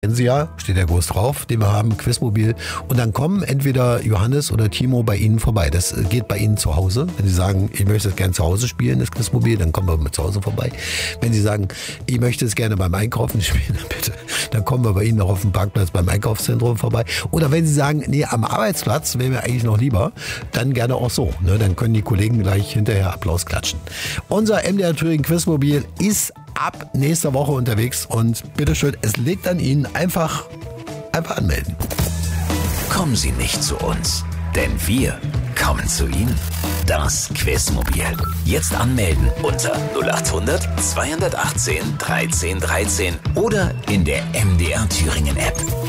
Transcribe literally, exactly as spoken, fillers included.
Kennen Sie ja, steht ja groß drauf, den wir haben, Quizmobil. Und dann kommen entweder Johannes oder Timo bei Ihnen vorbei. Das geht bei Ihnen zu Hause. Wenn Sie sagen, ich möchte es gerne zu Hause spielen, das Quizmobil, dann kommen wir mit zu Hause vorbei. Wenn Sie sagen, ich möchte es gerne beim Einkaufen spielen, dann bitte, dann kommen wir bei Ihnen noch auf dem Parkplatz beim Einkaufszentrum vorbei. Oder wenn Sie sagen, nee, am Arbeitsplatz wäre mir eigentlich noch lieber, dann gerne auch so. Ne? Dann können die Kollegen gleich hinterher Applaus klatschen. Unser M D R Thüringen Quizmobil ist ab nächster Woche unterwegs und bitteschön, es liegt an Ihnen, einfach, einfach anmelden. Kommen Sie nicht zu uns, denn wir kommen zu Ihnen. Das Quizmobil. Jetzt anmelden unter null acht hundert zweihundertachtzehn dreizehn dreizehn oder in der M D R Thüringen App.